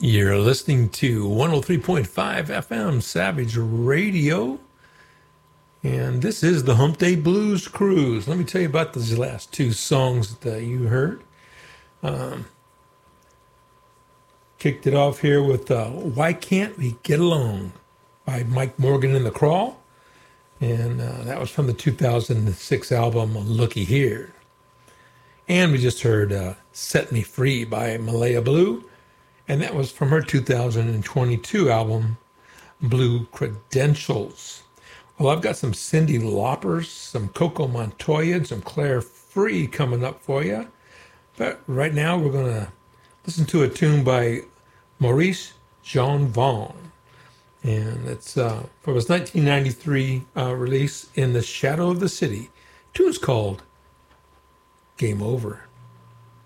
You're listening to 103.5 FM Savage Radio, and this is the Hump Day Blues Cruise. Let me tell you about these last two songs that you heard. Kicked it off here with Why Can't We Get Along by Mike Morgan and the Crawl, and that was from the 2006 album Looky Here. And we just heard Set Me Free by Malaya Blue, and that was from her 2022 album, Blue Credentials. Well, I've got some Cyndi Lauper, some Coco Montoya, and some Claire Free coming up for you. But right now we're going to listen to a tune by Maurice Jean Vaughn. And it's from his 1993 release, In the Shadow of the City. The tune's called Game Over.